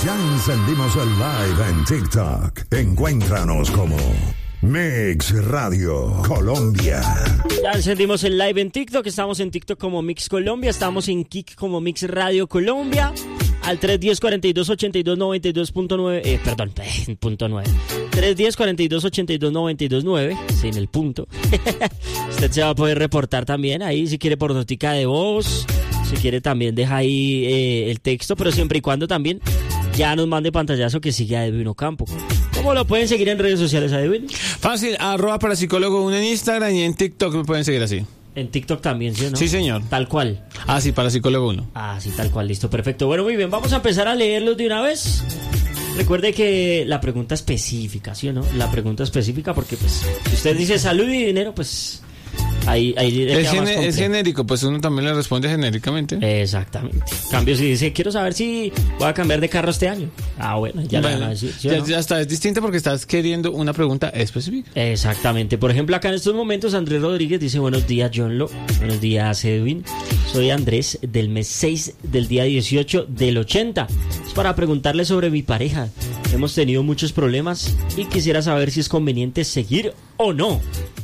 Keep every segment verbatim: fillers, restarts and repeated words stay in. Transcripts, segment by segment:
Ya encendimos el live en TikTok. Encuéntranos como Mix Radio Colombia. Ya encendimos el live en TikTok. Estamos en TikTok como Mix Colombia. Estamos en Kik como Mix Radio Colombia. Al tres uno cero, cuarenta y dos, ochenta y dos, noventa y dos punto nueve. Eh, perdón, eh, punto nueve. tres uno cero, cuarenta y dos, ochenta y dos, noventa y dos punto nueve. Sin el punto. Usted se va a poder reportar también ahí si quiere por notica de voz. Si quiere también deja ahí eh, el texto, pero siempre y cuando también ya nos mande pantallazo que sigue a Edwin Ocampo. ¿Cómo lo pueden seguir en redes sociales, a Edwin? Fácil, arroba parapsicólogo uno en Instagram y en TikTok me pueden seguir así. En TikTok también, ¿sí o no? Sí, señor. Tal cual. Ah, sí, parapsicólogo uno. Ah, sí, tal cual, listo, perfecto. Bueno, muy bien, vamos a empezar a leerlos de una vez. Recuerde que la pregunta específica, ¿sí o no? La pregunta específica porque, pues, si usted dice salud y dinero, pues... Ahí, ahí es, gené- es genérico, pues uno también le responde genéricamente. Exactamente. En cambio, si dice, quiero saber si voy a cambiar de carro este año. Ah, bueno, ya bueno, lo van a decir. ¿Sí ya, no? ya está, es distinto porque estás queriendo una pregunta específica. Exactamente. Por ejemplo, acá en estos momentos, Andrés Rodríguez dice, buenos días, John Lo. Buenos días, Edwin. Soy Andrés, del mes seis, del día dieciocho, del ochenta. Es para preguntarle sobre mi pareja. Hemos tenido muchos problemas y quisiera saber si es conveniente seguir o no.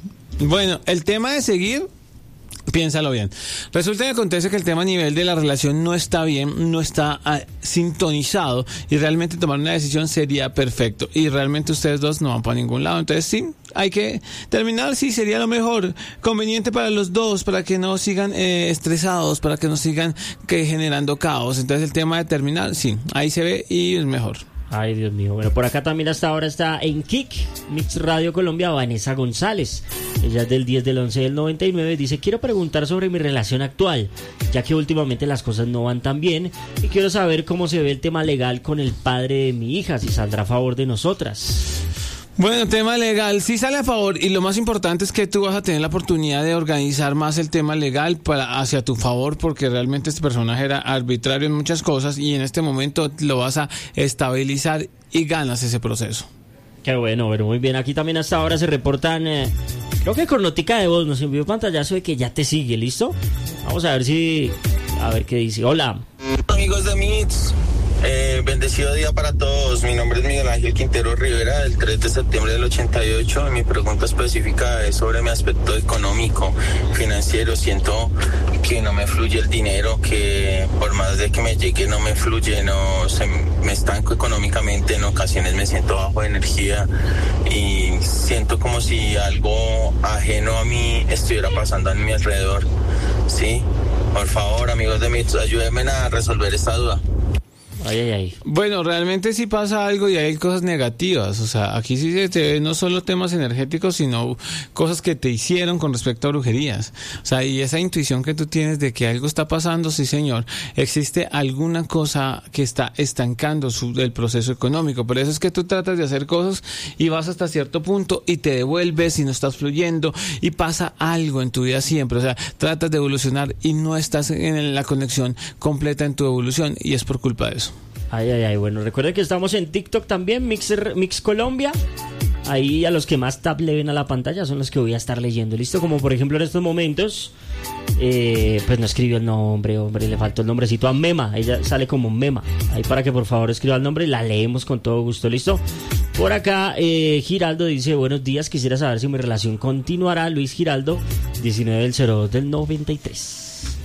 Bueno, el tema de seguir, piénsalo bien. Resulta que acontece que el tema a nivel de la relación no está bien, no está uh, sintonizado y realmente tomar una decisión sería perfecto. Y realmente ustedes dos no van para ningún lado. Entonces sí, hay que terminar, sí, sería lo mejor. Conveniente para los dos, para que no sigan eh, estresados, para que no sigan que generando caos. Entonces el tema de terminar, sí, ahí se ve y es mejor. Ay, Dios mío. Bueno, por acá también hasta ahora está en Kik, Mix Radio Colombia, Vanessa González. Ella es del diez del once del noventa y nueve. Dice, quiero preguntar sobre mi relación actual, ya que últimamente las cosas no van tan bien. Y quiero saber cómo se ve el tema legal con el padre de mi hija, si saldrá a favor de nosotras. Bueno, tema legal, sí sale a favor y lo más importante es que tú vas a tener la oportunidad de organizar más el tema legal para hacia tu favor porque realmente este personaje era arbitrario en muchas cosas y en este momento lo vas a estabilizar y ganas ese proceso. Qué bueno, bueno, muy bien. Aquí también hasta ahora se reportan, eh, creo que con notica de voz nos envió pantallazo de que ya te sigue, ¿listo? Vamos a ver si, a ver qué dice. Hola. Amigos de Mix. Eh, bendecido día para todos. Mi nombre es Miguel Ángel Quintero Rivera, del tres de septiembre del ochenta y ocho. Y mi pregunta específica es sobre mi aspecto económico, financiero. Siento que no me fluye el dinero, que por más de que me llegue no me fluye, no se, me estanco económicamente. En ocasiones me siento bajo de energía y siento como si algo ajeno a mí estuviera pasando a mi alrededor. Sí, por favor, amigos de Mix, ayúdenme a resolver esta duda. Ay, ay, ay. Bueno, realmente sí pasa algo y hay cosas negativas, o sea, aquí sí se te ve no solo temas energéticos, sino cosas que te hicieron con respecto a brujerías, o sea, y esa intuición que tú tienes de que algo está pasando, sí señor, existe alguna cosa que está estancando su, el proceso económico, por eso es que tú tratas de hacer cosas y vas hasta cierto punto y te devuelves y no estás fluyendo y pasa algo en tu vida siempre, o sea, tratas de evolucionar y no estás en la conexión completa en tu evolución y es por culpa de eso. Ay, ay, ay, bueno, recuerden que estamos en TikTok también, Mix, Mix Colombia. Ahí a los que más tap le ven a la pantalla son los que voy a estar leyendo, ¿listo? Como por ejemplo en estos momentos, eh, pues no escribió el nombre, hombre, le faltó el nombrecito a Mema, ella sale como Mema. Ahí para que por favor escriba el nombre, la leemos con todo gusto, ¿listo? Por acá, eh, Giraldo dice, buenos días, quisiera saber si mi relación continuará. Luis Giraldo, diecinueve del cero dos del noventa y tres.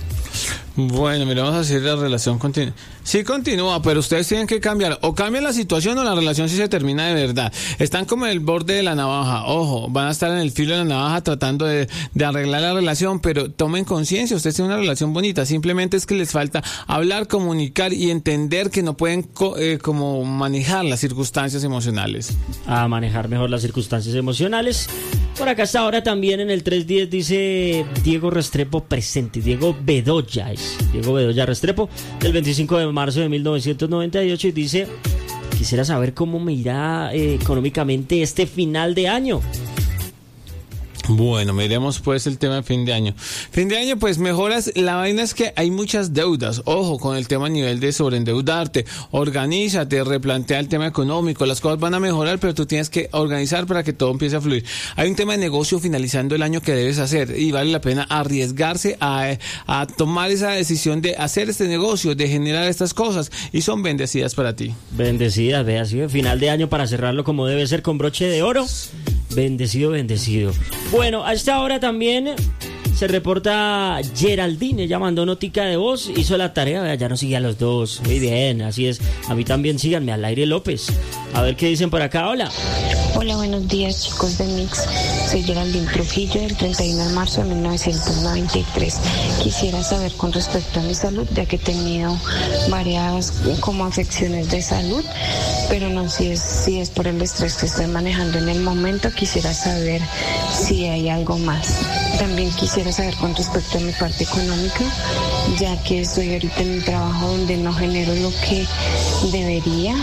Bueno, mira, vamos a hacer la relación continua. Sí continúa, pero ustedes tienen que cambiar. O cambian la situación o la relación sí se termina de verdad. Están como en el borde de la navaja. Ojo, van a estar en el filo de la navaja tratando de, de arreglar la relación, pero tomen conciencia. Ustedes tienen una relación bonita. Simplemente es que les falta hablar, comunicar y entender que no pueden co- eh, como manejar las circunstancias emocionales. A manejar mejor las circunstancias emocionales. Por acá hasta ahora también en el tres diez dice Diego Restrepo presente. Diego Bedoya es. Diego Bedoya Restrepo, del veinticinco de marzo de mil novecientos noventa y ocho, y dice, quisiera saber cómo me irá eh, económicamente este final de año. Bueno, miremos pues el tema de fin de año. Fin de año, pues mejoras. La vaina es que hay muchas deudas. Ojo con el tema a nivel de sobreendeudarte. Organízate, replantea el tema económico. Las cosas van a mejorar, pero tú tienes que organizar para que todo empiece a fluir. Hay un tema de negocio finalizando el año que debes hacer y vale la pena arriesgarse a, a tomar esa decisión de hacer este negocio, de generar estas cosas, y son bendecidas para ti. Bendecidas, vea, así, final de año para cerrarlo como debe ser, con broche de oro. Bendecido, bendecido. Bueno, a esta hora también se reporta Geraldine, ella mandó notica de voz, hizo la tarea, vea, ya nos sigue a los dos. Muy bien, así es. A mí también síganme, al aire López. A ver qué dicen por acá, hola. Hola, buenos días, chicos de Mix. Soy Geraldine Trujillo, del treinta y uno de marzo de mil novecientos noventa y tres. Quisiera saber con respecto a mi salud, ya que he tenido varias como afecciones de salud, pero no si es, si es por el estrés que estoy manejando en el momento. Quisiera saber si hay algo más. También quisiera saber con respecto a mi parte económica, ya que estoy ahorita en un trabajo donde no genero lo que debería,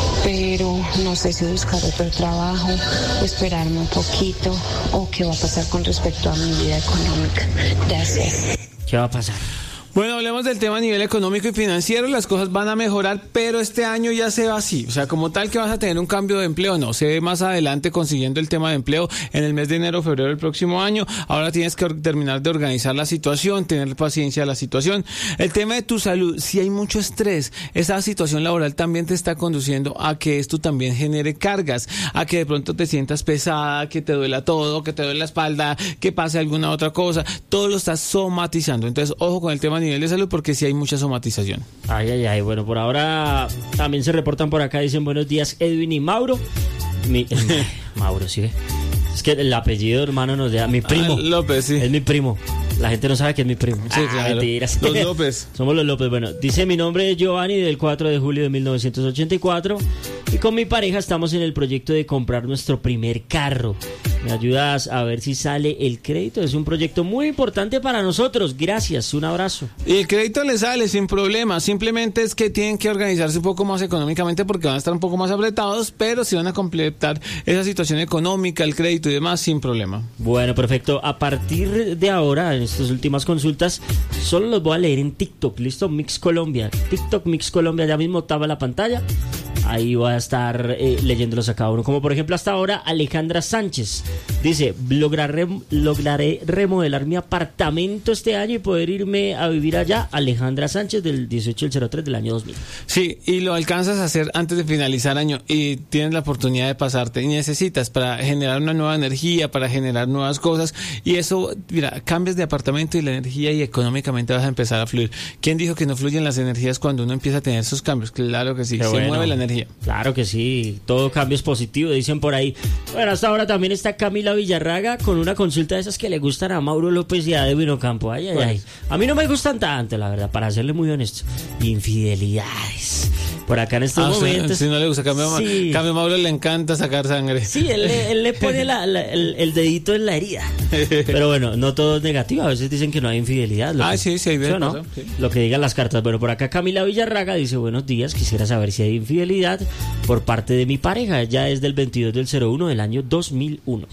pero no sé si buscar otro trabajo, esperarme un poquito, o qué va a pasar con respecto a mi vida económica. Gracias. ¿Qué va a pasar? Bueno, hablemos del tema a nivel económico y financiero. Las cosas van a mejorar, pero este año ya se va así. O sea, como tal que vas a tener un cambio de empleo, no. Se ve más adelante consiguiendo el tema de empleo en el mes de enero o febrero del próximo año. Ahora tienes que terminar de organizar la situación, tener paciencia a la situación. El tema de tu salud, si hay mucho estrés, esa situación laboral también te está conduciendo a que esto también genere cargas, a que de pronto te sientas pesada, que te duela todo, que te duele la espalda, que pase alguna otra cosa. Todo lo estás somatizando. Entonces, ojo con el tema nivel de salud, porque sí hay mucha somatización. Ay, ay, ay. Bueno, por ahora también se reportan por acá, dicen buenos días Edwin y Mauro. Mi, eh, Mauro, ¿sí ve? Es que el apellido, hermano, nos da mi primo. Ah, López, sí. Es mi primo. La gente no sabe que es mi primo. Sí, ah, claro. Mentiras. Los López. Somos los López. Bueno, dice mi nombre es Giovanni, del cuatro de julio de mil novecientos ochenta y cuatro, y con mi pareja estamos en el proyecto de comprar nuestro primer carro. ¿Me ayudas a ver si sale el crédito? Es un proyecto muy importante para nosotros. Gracias, un abrazo. Y el crédito le sale sin problema. Simplemente es que tienen que organizarse un poco más económicamente, porque van a estar un poco más apretados, pero si van a completar esa situación económica, el crédito y demás, sin problema. Bueno, perfecto. A partir de ahora, en estas últimas consultas, solo los voy a leer en TikTok. ¿Listo? Mix Colombia. TikTok Mix Colombia, ya mismo tapa la pantalla. Ahí voy a estar eh, leyéndolos a cada uno. Como por ejemplo hasta ahora Alejandra Sánchez dice: lograré, lograré remodelar mi apartamento este año y poder irme a vivir allá. Alejandra Sánchez, del dieciocho del cero tres del año dos mil. Sí, y lo alcanzas a hacer antes de finalizar año y tienes la oportunidad de pasarte y necesitas para generar una nueva energía, para generar nuevas cosas, y eso, mira, cambias de apartamento y la energía, y económicamente vas a empezar a fluir. ¿Quién dijo que no fluyen las energías cuando uno empieza a tener esos cambios? Claro que sí, Qué se bueno. mueve la energía. Claro que sí, todo cambio es positivo, dicen por ahí. Bueno, hasta ahora también está Camila Villarraga con una consulta de esas que le gustan a Mauro López y a Edwin Ocampo. Ay, ay, Bueno. ay. A mí no me gustan tanto, la verdad, para serle muy honesto. Infidelidades. Por acá en estos Ah, momentos. si no le gusta, cambio, Sí. cambio Mauro le encanta sacar sangre. Sí, él, le- él le pone la- la- el, el dedito en la herida. Pero bueno, no todo es negativo. A veces dicen que no hay infidelidad. Lo Ah, que- sí, sí, hay ¿sí o no? veces, sí. Lo que digan las cartas. Bueno, por acá Camila Villarraga dice: buenos días, quisiera saber si hay infidelidad por parte de mi pareja. Ella es del veintidós del cero uno del año dos mil uno.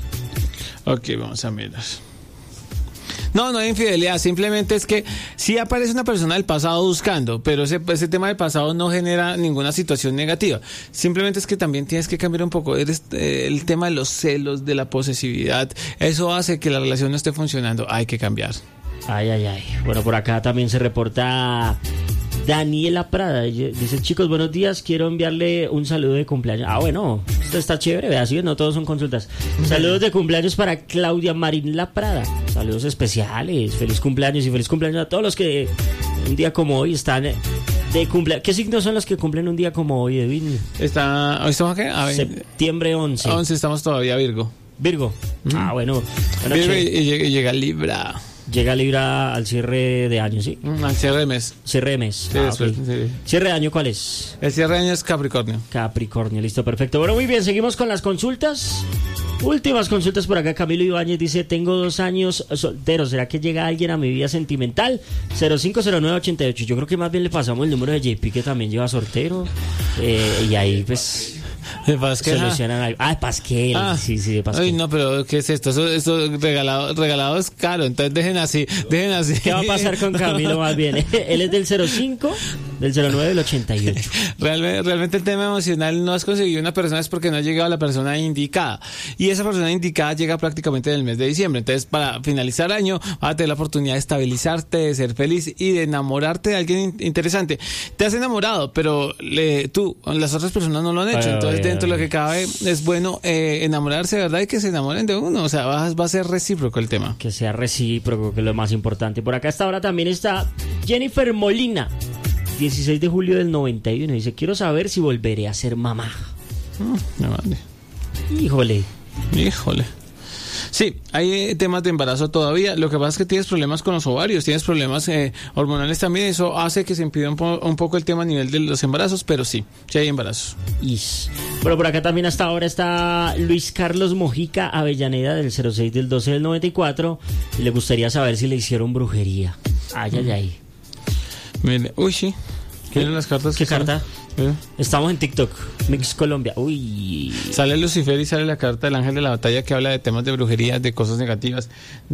Ok, vamos a mirar. No, no hay infidelidad, simplemente es que sí aparece una persona del pasado buscando, pero ese, ese tema del pasado no genera ninguna situación negativa. Simplemente es que también tienes que cambiar un poco eres, eh, el tema de los celos, de la posesividad. Eso hace que la relación no esté funcionando. Hay que cambiar. Ay, ay, ay. Bueno, por acá también se reporta Daniela Prada. Ella dice: chicos, buenos días, quiero enviarle un saludo de cumpleaños. Ah, bueno, esto está chévere, vea, así no todos son consultas. Saludos de cumpleaños para Claudia Marín La Prada. Saludos especiales, feliz cumpleaños y feliz cumpleaños a todos los que un día como hoy están de cumpleaños. ¿Qué signos son los que cumplen un día como hoy, Edwin? Está, ¿hoy estamos qué? A ver, Septiembre once. once estamos todavía Virgo. Virgo. Ah, bueno. bueno Virgo y, che, y llega, y llega Libra. llega Libra al cierre de año, ¿sí? Mm, al cierre de mes. Cierre de mes. Sí, Ah, después, ok. sí. ¿Cierre de año cuál es? El cierre de año es Capricornio. Capricornio, listo, perfecto. Bueno, muy bien, seguimos con las consultas. Últimas consultas por acá. Camilo Ibáñez dice: tengo dos años soltero, ¿será que llega alguien a mi vida sentimental? cero cinco cero nueve ochenta y ocho. Yo creo que más bien le pasamos el número de J P, que también lleva soltero. Eh, y ahí pues... ¿De Pasquel? Solucionan algo. Ah, de Pasquel. Ah. Sí, sí, de Pasquel. Ay, no, pero ¿qué es esto? Eso, eso regalado, regalado es caro, entonces dejen así, dejen así. ¿Qué va a pasar con Camilo más bien? Él es del cero cinco, del cero nueve, del ochenta y ocho. Realmente, realmente el tema emocional no has conseguido una persona es porque no ha llegado la persona indicada. Y esa persona indicada llega prácticamente en el mes de diciembre. Entonces, para finalizar el año, vas a tener la oportunidad de estabilizarte, de ser feliz y de enamorarte de alguien in- interesante. Te has enamorado, pero le, tú, las otras personas no lo han hecho. Ay, Entonces, ay, dentro de lo ay. que cabe, es bueno eh, enamorarse de verdad y que se enamoren de uno. O sea, va, va a ser recíproco el tema. Que sea recíproco, que es lo más importante. Por acá hasta ahora también está Jennifer Molina, dieciséis de julio del noventa y uno. Dice, quiero saber si volveré a ser mamá. Mm, me mande. Híjole. Híjole. Sí, hay eh, temas de embarazo todavía. Lo que pasa es que tienes problemas con los ovarios, tienes problemas eh, hormonales también. Eso hace que se impida un, po- un poco el tema a nivel de los embarazos, pero sí, sí hay embarazos. Is. Bueno, por acá también hasta ahora está Luis Carlos Mojica Avellaneda, del cero seis del doce del noventa y cuatro. Y le gustaría saber si le hicieron brujería. Ay, ay, ay. Mire, uy, sí. ¿Quieren las cartas? ¿Qué que salen? carta? Eh. Estamos en TikTok, Mix Colombia. Uy. Sale Lucifer y sale la carta del ángel de la batalla que habla de temas de brujería, de cosas negativas,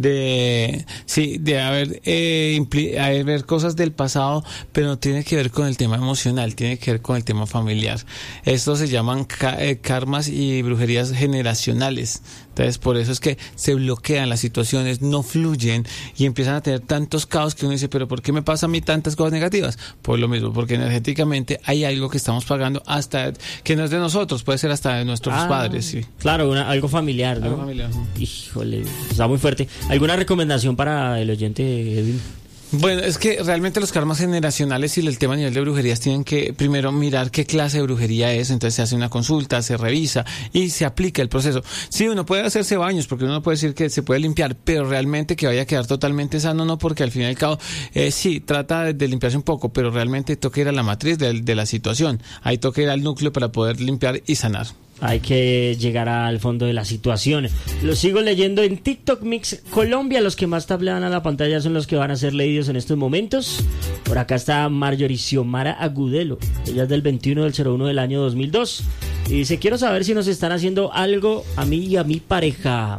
de sí, de haber, eh, impli- haber cosas del pasado, pero no tiene que ver con el tema emocional, tiene que ver con el tema familiar. Estos se llaman ca- eh, karmas y brujerías generacionales. Entonces, por eso es que se bloquean las situaciones, no fluyen y empiezan a tener tantos caos que uno dice, pero ¿por qué me pasa a mí tantas cosas negativas? Por lo mismo, porque energéticamente hay algo que estamos pagando hasta que no es de nosotros, puede ser hasta de nuestros Ah, padres, sí. Claro, una- algo familiar, ¿no? Algo familiar. Híjole, está muy fuerte. ¿Alguna recomendación para el oyente, Edwin? Bueno, es que realmente los karmas generacionales y el tema a nivel de brujerías tienen que primero mirar qué clase de brujería es, entonces se hace una consulta, se revisa y se aplica el proceso. Sí, uno puede hacerse baños porque uno puede decir que se puede limpiar, pero realmente que vaya a quedar totalmente sano no, porque al fin y al cabo eh, sí, trata de, de limpiarse un poco, pero realmente toca ir a la matriz de, de la situación, ahí toca ir al núcleo para poder limpiar y sanar. Hay que llegar al fondo de la situación. Lo sigo leyendo en TikTok Mix Colombia. Los que más tablean a la pantalla son los que van a ser leídos en estos momentos. Por acá está Marjorie Xiomara Agudelo. Ella es del veintiuno del cero uno del año dos mil dos. Y dice, quiero saber si nos están haciendo algo a mí y a mi pareja.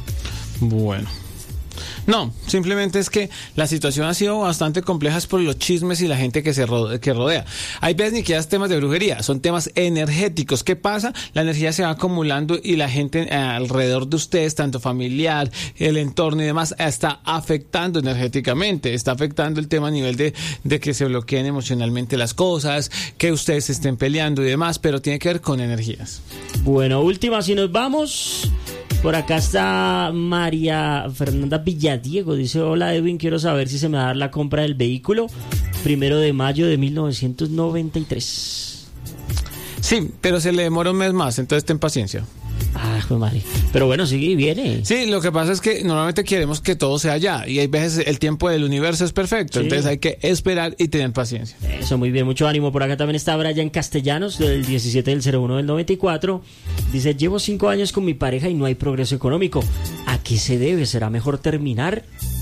Bueno. No, simplemente es que la situación ha sido bastante compleja por los chismes y la gente que se rodea, que rodea. Hay veces ni siquiera es temas de brujería, son temas energéticos. ¿Qué pasa? La energía se va acumulando y la gente eh, alrededor de ustedes, tanto familiar, el entorno y demás, está afectando energéticamente, está afectando el tema a nivel de, de que se bloqueen emocionalmente las cosas, que ustedes estén peleando y demás, pero tiene que ver con energías. Bueno, última, si nos vamos. Por acá está María Fernanda Villadiego. Dice, hola Edwin, quiero saber si se me va a dar la compra del vehículo primero de mayo de mil novecientos noventa y tres. Sí, pero se le demora un mes más, entonces ten paciencia. Ah, joder, madre. Pero bueno, sigue y viene. Sí, lo que pasa es que normalmente queremos que todo sea ya y hay veces el tiempo del universo es perfecto, Sí. entonces hay que esperar y tener paciencia. Eso, muy bien, mucho ánimo. Por acá también está Brian Castellanos, del diecisiete del cero uno del noventa y cuatro. Dice, llevo cinco años con mi pareja y no hay progreso económico. ¿A qué se debe? ¿Será mejor terminar?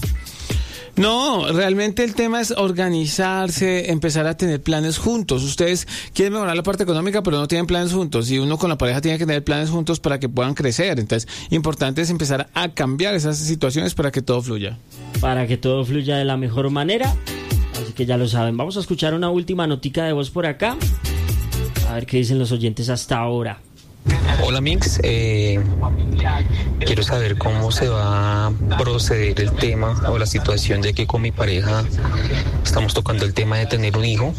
No, realmente el tema es organizarse, empezar a tener planes juntos. Ustedes quieren mejorar la parte económica, pero no tienen planes juntos. Y uno con la pareja tiene que tener planes juntos para que puedan crecer. Entonces, importante es empezar a cambiar esas situaciones para que todo fluya. Para que todo fluya de la mejor manera. Así que ya lo saben. Vamos a escuchar una última notica de voz por acá. A ver qué dicen los oyentes hasta ahora. Hola Mix, eh, quiero saber cómo se va a proceder el tema o la situación de que con mi pareja estamos tocando el tema de tener un hijo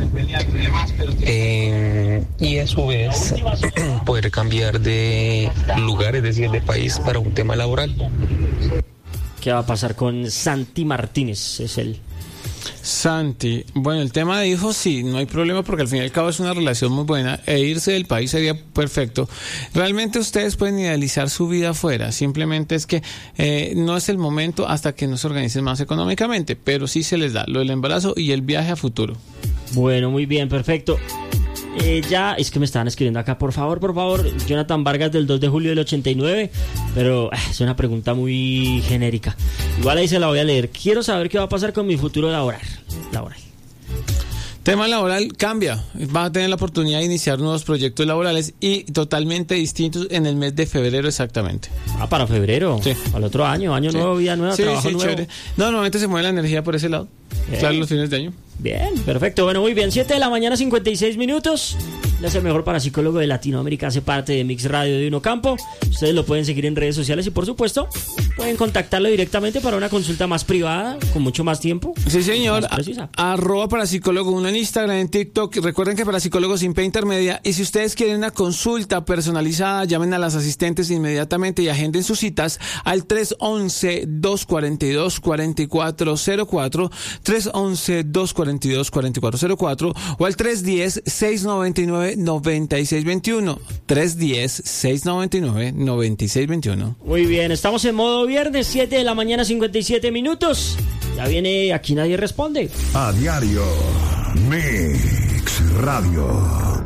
eh, y a su vez poder cambiar de lugar, es decir, de país para un tema laboral. ¿Qué va a pasar con Santi Martínez? Es él. Santi, bueno, el tema de hijos sí, no hay problema porque al fin y al cabo es una relación muy buena e irse del país sería perfecto. Realmente ustedes pueden idealizar su vida afuera, simplemente es que eh, no es el momento hasta que no se organicen más económicamente, pero sí se les da lo del embarazo y el viaje a futuro. Bueno, muy bien, perfecto. Eh, ya, es que me estaban escribiendo acá, por favor, por favor, Jonathan Vargas del dos de julio del ochenta y nueve, pero eh, es una pregunta muy genérica. Igual ahí se la voy a leer. Quiero saber qué va a pasar con mi futuro laboral. laboral. Tema laboral cambia. Vas a tener la oportunidad de iniciar nuevos proyectos laborales y totalmente distintos en el mes de febrero exactamente. Ah, para febrero. Sí. Al otro año, año Sí. nuevo, vida nueva, Sí, trabajo sí, nuevo. chévere. No, normalmente se mueve la energía por ese lado. Bien. Claro, los fines de año. Bien, perfecto. Bueno, muy bien. siete de la mañana, cincuenta y seis minutos. Él es el mejor parapsicólogo de Latinoamérica. Hace parte de Mix Radio de Uno Campo. Ustedes lo pueden seguir en redes sociales y, por supuesto, pueden contactarlo directamente para una consulta más privada, con mucho más tiempo. Sí, señor. Más precisa. A- arroba parapsicólogo uno en Instagram, en TikTok. Recuerden que parapsicólogo sin P intermedia. Y si ustedes quieren una consulta personalizada, llamen a las asistentes inmediatamente y agenden sus citas al tres once, dos cuarenta y dos, cuarenta y cuatro cero cuatro, tres once, dos cuarenta y dos, cuarenta y cuatro cero cuatro o al tres diez, seiscientos noventa y nueve, noventa y seis veintiuno. tres diez, seiscientos noventa y nueve, noventa y seis veintiuno. Muy bien, estamos en modo viernes, siete de la mañana, cincuenta y siete minutos. Ya viene Aquí Nadie Responde. A diario, Mix Radio.